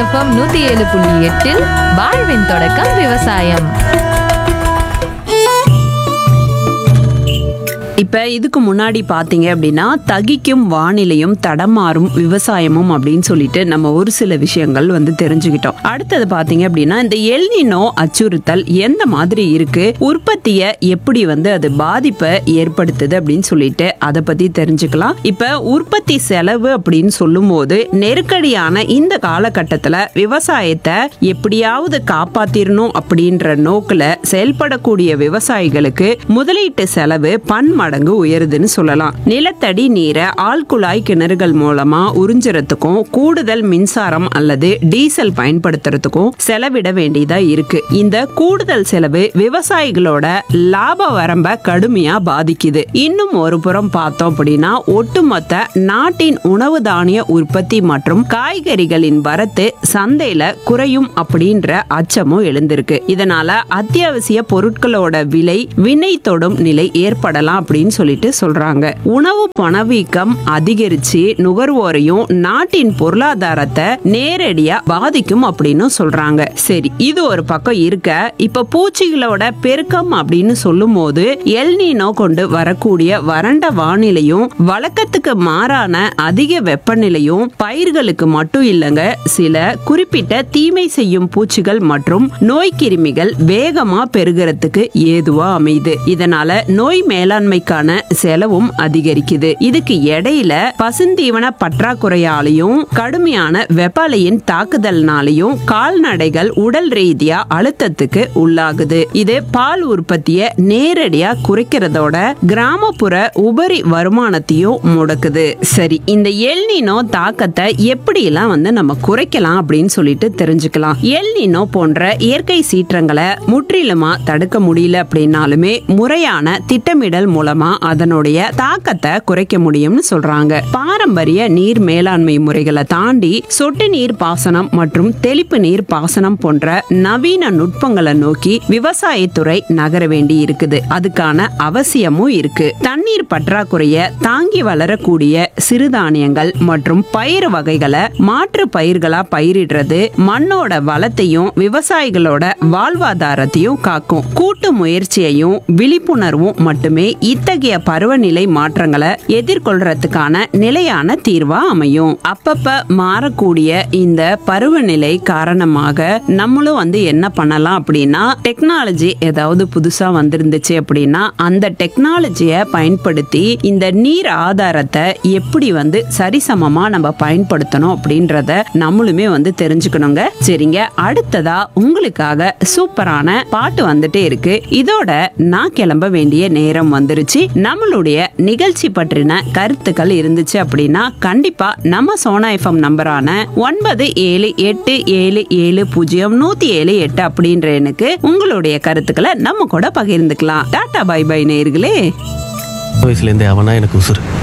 FM 107.8 வாழ்வின் தொடக்கம் விவசாயம். இப்ப இதுக்கு முன்னாடி பாத்தீங்க அப்படின்னா தகிக்கும் வானிலையும் தடமாறும் விவசாயமும் அப்படின்னு சொல்லிட்டு நம்ம ஒரு சில விஷயங்கள் தெரிஞ்சுக்கிட்டோம். அடுத்தது பாத்தீங்க அப்படின்னா இந்த எல்னினோ அச்சுறுத்தல் எந்த மாதிரி இருக்கு, உற்பத்தியை எப்படி அது பாதிப்பை ஏற்படுத்துது அப்படின்னு சொல்லிட்டு அதை பத்தி தெரிஞ்சுக்கலாம். இப்ப உற்பத்தி செலவு அப்படின்னு சொல்லும் போது நெருக்கடியான இந்த காலகட்டத்துல விவசாயத்தை எப்படியாவது காப்பாத்திரணும் அப்படின்ற நோக்குல செயல்படக்கூடிய விவசாயிகளுக்கு முதலீட்டு செலவு பன்மடங்கு உயருதுன்னு சொல்லலாம். நிலத்தடி நீரை ஆழ்குழாய் கிணறுகள் மூலமா உறிஞ்சறதுக்கும் கூடுதல் மின்சாரம் அல்லது டீசல் பயன்படுத்துறதுக்கும் செலவிட வேண்டியதா இருக்கு. இந்த கூடுதல் செலவு விவசாயிகளோட லாப வரம்ப கடுமையா பாதிக்குது. இன்னும் ஒரு புறம் பார்த்தோம் அப்படின்னா ஒட்டுமொத்த நாட்டின் உணவு தானிய உற்பத்தி மற்றும் காய்கறிகளின் வரத்து சந்தையில குறையும் அப்படின்ற அச்சமும் எழுந்திருக்கு. இதனால அத்தியாவசிய பொருட்களோட விலை விண்ணை தொடும் நிலை ஏற்படலாம் அப்படின்னு சொல்லிட்டு சொல்றாங்க. உணவு பணவீக்கம் அதிகரிச்சு நுகர்வோரையும் நாட்டின் பொருளாதாரத்தை நேரடியா பாதிக்கும் அப்படின்னு சொல்றாங்க. சரி, இது ஒரு பக்கம் இருக்க, இப்ப பூச்சிகளோட பெருக்கம் அப்படின்னு சொல்லும் போது எல்னினோ கொண்டு வரக்கூடிய வறண்ட வானிலையும் வழக்கத்துக்கு மாறான அதிக வெப்பநிலையும் பயிர்களுக்கு மட்டும் இல்லங்க, சில குறிப்பிட்ட தீமை செய்யும் பூச்சிகள் மற்றும் நோய் கிருமிகள் வேகமா பெருகிறதுக்கு ஏதுவா அமையுது. இதனால நோய் மேலாண்மைக்கான செலவும் அதிகரிக்குது. இதுக்கு இடையில பசுந்தீவன பற்றாக்குறையாலையும் கடுமையான வெப்பலையின் தாக்குதல்னாலையும் கால்நடைகள் உடல் ரீதியா அழுத்தத்துக்கு உள்ளாகுது. இது பால் உற்பத்தியை நேரடியா குறைக்கிறதோட கிராமப்புற உபரி வருமானத்தையும் முடக்குது. சரி, இந்த எல்னினோ தாக்கத்தை எப்படி எல்லாம் நம்ம குறைக்கலாம் அப்படின்னு சொல்லிட்டு தெரிஞ்சுக்கலாம். எல்னினோ போன்ற இயற்கை சீற்றங்களை முற்றிலுமா தடுக்க முடியல அப்படின்னாலுமே முறையான திட்டமிடல் மூலமா அதனுடைய தாக்கத்தை குறைக்க முடியும்னு சொல்றாங்க. பாரம்பரிய நீர் மேலாண்மை முறைகளை தாண்டி சொட்டு நீர் பாசனம் மற்றும் தெளிப்பு நீர் பாசனம் போன்ற நவீன நுட்பங்களை நோக்கி விவசாயத்துறை நகர வேண்டி இருக்குது. அதுக்கான அவசியமும் இருக்கு. தண்ணீர் பற்றாக்குறைய தாங்கி வளரக்கூடிய சிறுதானியங்கள் மற்றும் பயிர் வகைகளை மாற்று பயிர்களா பயிரிடுறது மண்ணோட வளத்தையும் விவசாயிகளோட வாழ்வாதாரத்தையும் காக்கும். கூட்டு முயற்சியையும் விழிப்புணர்வும் மட்டுமே இத்தகைய பருவநிலை மாற்றங்களை எதிர்கொள்றதுக்கான நிலையான தீர்வா அமையும். அப்பப்ப மாறக்கூடிய இந்த பருவநிலை காரணமாக நம்மளும் என்ன பண்ணலாம் அப்படின்னா, டெக்னாலஜி ஏதாவது புதுசா வந்திருந்துச்சு அப்படின்னா அந்த டெக்னாலஜியை பயன்படுத்தி இந்த நீர் ஆதாரத்தை எப்படி சரிசமமா நம்ம பயன்படுத்தணும் அப்படின்றத நம்மளுமே தெரிஞ்சுக்கணுங்க. சரிங்க, அடுத்ததா உங்களுக்காக சூப்பரான பாட்டு வந்துட்டே இருக்கு. இதோட நான் கிளம்ப வேண்டிய நேரம் வந்துருச்சு. நம்மளுடைய நிகழ்ச்சி பற்றின கருத்துக்கள் இருந்துச்சு அப்படின்னா கண்டிப்பா நம்ம சோனா எஃப்எம் நம்பரான 9787700178 அப்படின்ற எனக்கு உங்களுடைய கருத்துக்களை நம்ம கூட பகிர்ந்துக்கலாம். டாடா பை பை நேயர்களே. வயசுல இருந்தே அவனா எனக்கு உசுறு.